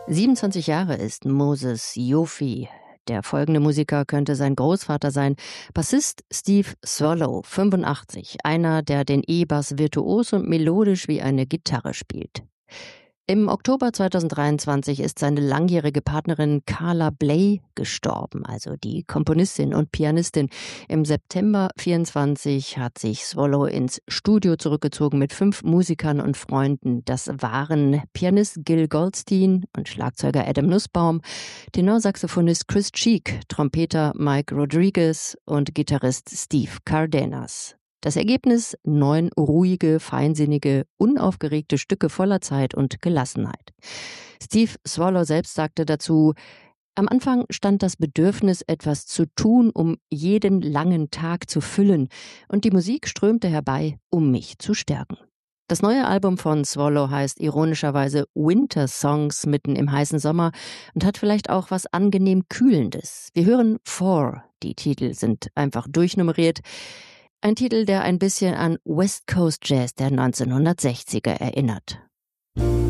27 Jahre ist Moses Yofi. Der folgende Musiker könnte sein Großvater sein. Bassist Steve Swallow, 85, einer, der den E-Bass virtuos und melodisch wie eine Gitarre spielt. Im Oktober 2023 ist seine langjährige Partnerin Carla Bley gestorben, also die Komponistin und Pianistin. Im September 24 hat sich Swallow ins Studio zurückgezogen mit 5 Musikern und Freunden. Das waren Pianist Gil Goldstein und Schlagzeuger Adam Nussbaum, Tenorsaxophonist Chris Cheek, Trompeter Mike Rodriguez und Gitarrist Steve Cardenas. Das Ergebnis: 9 ruhige, feinsinnige, unaufgeregte Stücke voller Zeit und Gelassenheit. Steve Swallow selbst sagte dazu: Am Anfang stand das Bedürfnis, etwas zu tun, um jeden langen Tag zu füllen, und die Musik strömte herbei, um mich zu stärken. Das neue Album von Swallow heißt ironischerweise Winter Songs mitten im heißen Sommer und hat vielleicht auch was angenehm Kühlendes. Wir hören Four. Die Titel sind einfach durchnummeriert. Ein Titel, der ein bisschen an West Coast Jazz der 1960er erinnert.